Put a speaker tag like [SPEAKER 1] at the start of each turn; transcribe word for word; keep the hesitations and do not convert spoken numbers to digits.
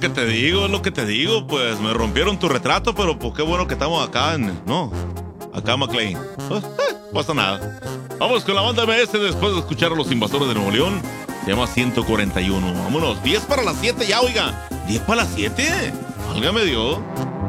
[SPEAKER 1] ¿Qué te digo? Es lo que te digo. Pues me rompieron tu retrato, pero pues qué bueno que estamos acá en... No, acá McLean. Pues, eh, pasa nada. Vamos con la banda M S después de escuchar a los Invasores de Nuevo León. Se llama ciento cuarenta y uno. Vámonos. diez para las siete ya, oiga. diez para las siete. Válgame Dios.